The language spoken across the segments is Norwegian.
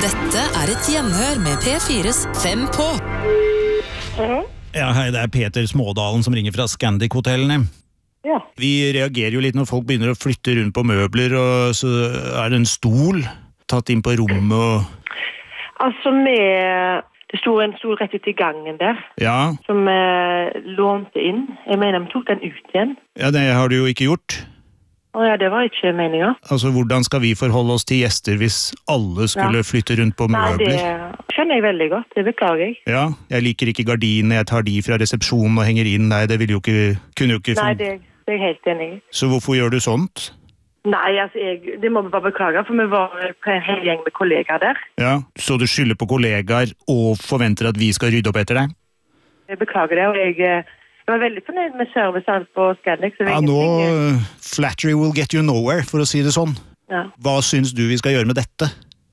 Dette et hjemhør med P4s 5 på. Ja, hei, det Peter Smådalen som ringer fra Scandic-hotellene. Ja. Vi reagerer jo litt når folk begynner å flytte rundt på møbler, og så det en stol tatt inn på rommet og... Altså, det stod en stol rett ut I gangen der, Ja. som lånte inn. Jeg mener, vi tok den ut igjen. Ja, det har du jo ikke gjort. Ja, det var ikke meningen. Altså, hvordan skal vi forholde oss til gjester hvis alle skulle flytte rundt på møbler? Nei, det skjønner jeg veldig godt. Det beklager jeg. Ja, jeg liker ikke gardiner, jeg tar de fra resepsjonen og henger inn. Nei, det ville jo ikke, kunne jo ikke... Nei, det er jeg helt enig I. Så hvorfor gjør du sånt? Nei, altså, det må vi bare beklage, for vi var på en hel gjeng med kollegaer der. Ja, så du skylder på kollegaer og forventer at vi skal rydde opp etter deg? Jeg beklager det, og jeg var veldig fornøyd med servicen på Scandic. Ja, nå, flattery will get you nowhere, for å si det sånn. Ja. Hva syns du vi skal gjøre med dette?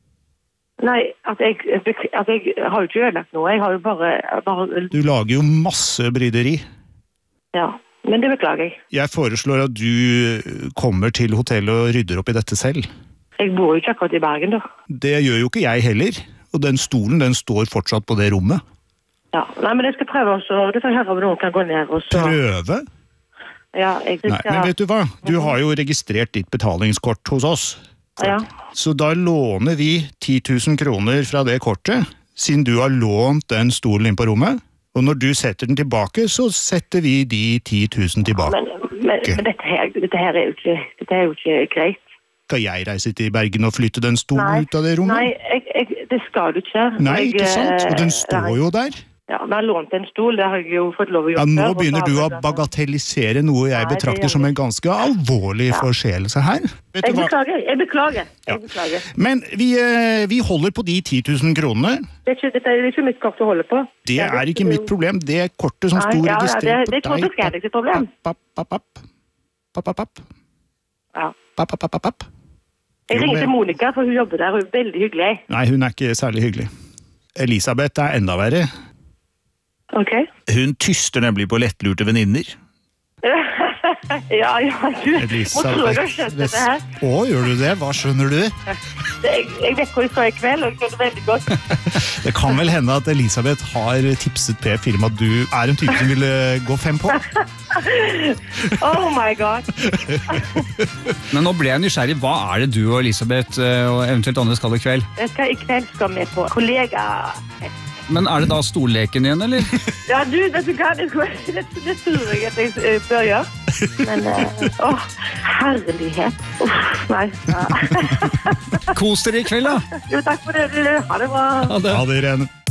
Nei, at jeg har jo ikke ødelagt noe, jeg har jo bare... Du lager jo masse bryderi. Ja, men det beklager jeg. Jeg foreslår at du kommer til hotellet og rydder opp I dette selv. Jeg bor jo ikke akkurat I Bergen da. Det gjør jo ikke jeg heller, og den stolen den står fortsatt på det rommet. Ja, nei, men jeg skal prøve også, det får jeg høre om noen kan gå ned og så... Prøve? Ja, jeg skal... Nei, men vet du hva? Du har jo registrert ditt betalingskort hos oss. Ja. Så da låner vi 10 000 kroner fra det kortet, siden du har lånt den stolen inn på rommet. Og når du setter den tilbake, så setter vi de 10 000 tilbake. Men dette her jo ikke greit. Skal jeg reise til Bergen og flytte den stolen ut av det rommet? Nei, det skal du ikke. Nei, ikke sant? Og den står jo der. Ja, men jeg har lånt en stol, det har jeg jo fått lov å gjøre. Ja, nå begynner du å bagatellisere noe jeg betrakter som en ganske alvorlig forseelse her. Jeg beklager. Men vi holder på de 10 000 kronene. Dette ikke mitt kort å holde på. Det ikke mitt problem, det kortet som sto registrert på deg. Det er ikke problem. Jeg ringer til Monica, for hun jobber der, hun veldig hyggelig. Nei, hun ikke særlig hyggelig. Elisabeth enda verre. Ok. Hun tyster nemlig på lettlurte venninner. Ja, du må tro jeg har skjønt dette her. Å, gjør du det? Hva skjønner du? Jeg vet hva jeg skal I kveld, og jeg gjør det veldig godt. Det kan vel hende at Elisabeth har tipset P4 om at du en type som ville gå 5 på. Oh my god. Men nå ble jeg nysgjerrig. Hva det du og Elisabeth og eventuelt andre skal I kveld? I kveld skal vi på kollega. Men det da stolleken igjen, eller? Ja, du, vet du hva? Det tror jeg at jeg bør gjøre. Men, herlighet. Nei. Kos dere I kveld, da. Jo, takk for det. Ha det bra. Ha det, Irene.